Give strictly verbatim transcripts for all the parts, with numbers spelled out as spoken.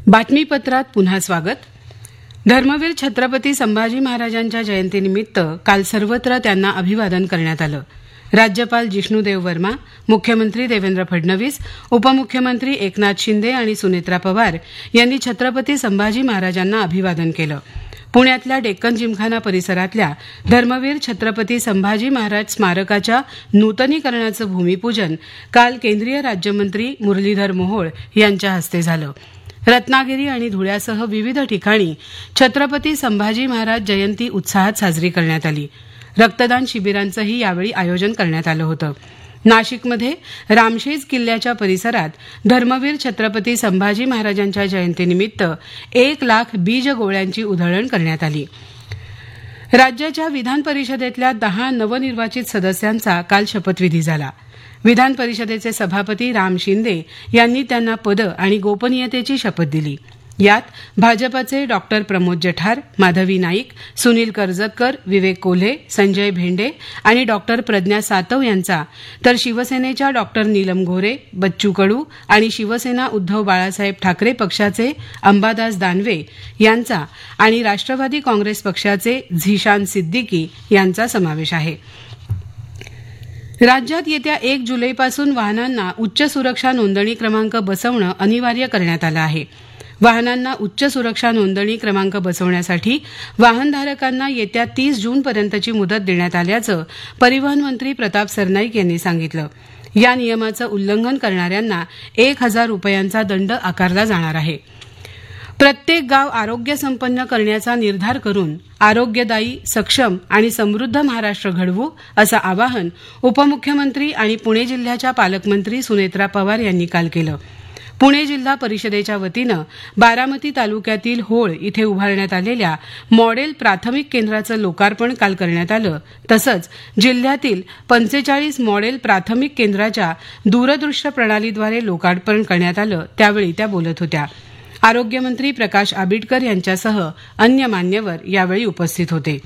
बातमीपत्रात पुन्हा स्वागत. धर्मवीर छत्रपती संभाजी महाराजांच्या जयंतीनिमित्त काल सर्वत्र त्यांना अभिवादन करण्यात आलं. राज्यपाल जिष्णुदेव वर्मा, मुख्यमंत्री देवेंद्र फडणवीस, उपमुख्यमंत्री एकनाथ शिंदे आणि सुनेत्रा पवार यांनी छत्रपती संभाजी महाराजांना अभिवादन केलं. पुण्यातल्या डेक्कन जिमखाना परिसरातल्या धर्मवीर छत्रपती संभाजी महाराज स्मारकाच्या नूतनीकरणाचं भूमिपूजन काल केंद्रीय राज्यमंत्री मुरलीधर मोहोळ यांच्या हस्ते झालं. रत्नागिरी आणि धुळ्यासह विविध ठिकाणी छत्रपती संभाजी महाराज जयंती उत्साहात साजरी करण्यात आली. रक्तदान शिबिरांचंही यावेळी आयोजन करण्यात आलं होतं. नाशिकमध्ये रामशेज किल्ल्याच्या परिसरात धर्मवीर छत्रपती संभाजी महाराजांच्या जयंतीनिमित्त एक लाख बीज गोळ्यांची उधळण करण्यात आली. राज्याच्या विधान परिषदेतल्या दहा नवनिर्वाचित सदस्यांचा काल शपथविधी झाला. विधान परिषदेचे सभापती राम शिंदे यांनी त्यांना पद आणि गोपनीयतेची शपथ दिली. यात भाजपचे डॉक्टर प्रमोद जठार, माधवी नाईक, सुनील कर्जतकर, विवेक कोल्हे, संजय भेंडे आणि डॉक्टर प्रज्ञा सातव यांचा, तर शिवसेनेच्या डॉक्टर नीलम गोरे, बच्चू कडू आणि शिवसेना उद्धव बाळासाहेब ठाकरे पक्षाचे अंबादास दानवे यांचा आणि राष्ट्रवादी काँग्रेस पक्षाचे झिशान सिद्दीकी यांचा समावेश आहे. राज्यात येत्या एक जुलैपासून वाहनांना उच्च सुरक्षा नोंदणी क्रमांक बसवणं अनिवार्य करण्यात आलं आहे. वाहनांना उच्च सुरक्षा नोंदणी क्रमांक बसवण्यासाठी वाहनधारकांना येत्या तीस जूनपर्यंतची मुदत देण्यात आल्याचं परिवहन मंत्री प्रताप सरनाईक यांनी सांगितलं. या नियमाचं उल्लंघन करणाऱ्यांना एक हजार रुपयांचा दंड आकारला जाणार आहे. प्रत्येक गाव आरोग्य संपन्न करण्याचा निर्धार करून आरोग्यदायी, सक्षम आणि समृद्ध महाराष्ट्र घडवू असं आवाहन उपमुख्यमंत्री आणि पुणे जिल्ह्याच्या पालकमंत्री सुनेत्रा पवार यांनी काल केलं. पुणे जिल्हा परिषदेच्या वतीनं बारामती तालुक्यातील होळ इथे उभारण्यात आलेल्या मॉडेल प्राथमिक केंद्राचं लोकार्पण काल करण्यात आलं. तसंच जिल्ह्यातील पंचेचाळीस मॉडेल प्राथमिक केंद्राच्या दूरदृश्य प्रणालीद्वारे लोकार्पण करण्यात आलं. त्यावेळी त्या बोलत होत्या. आरोग्यमंत्री प्रकाश आबिटकर यांच्यासह अन्य मान्यवर यावेळी उपस्थित होते.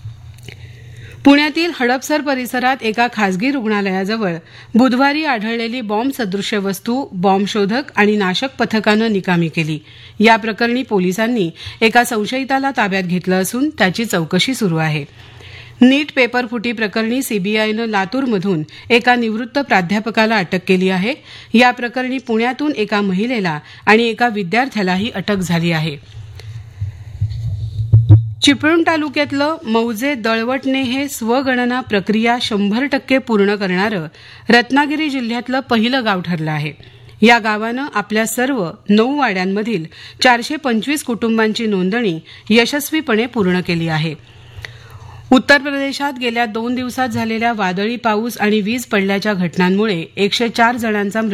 पुण्यातील हडपसर परिसरात एका खासगी रुग्णालयाजवळ बुधवारी आढळलेली बॉम्ब सदृश्य वस्तू बॉम्बशोधक आणि नाशक पथकानं निकामी केली. या प्रकरणी पोलिसांनी एका संशयिताला ताब्यात घेतलं असून त्याची चौकशी सुरू आहे. नीट पेपर फुटी प्रकरणी सीबीआयनं लातूरमधून एका निवृत्त प्राध्यापकाला अटक केली आहे. या प्रकरणी पुण्यातून एका महिलेला आणि एका विद्यार्थ्यालाही अटक झाली आहे. चिपळूण तालुक्यातलं मौजे दळवटणे हे स्वगणना प्रक्रिया शंभर टक्के पूर्ण करणारं रत्नागिरी जिल्ह्यातलं पहिलं गाव ठरलं आहे. या गावानं आपल्या सर्व नऊ वाड्यांमधील चारशे पंचवीस कुटुंबांची नोंदणी यशस्वीपणे पूर्ण केली आहे. उत्तर प्रदेशात गेल्या दोन दिवसात झालेल्या वादळी पाऊस आणि वीज पडल्याच्या घटनांमुळे एकशे चार जणांचा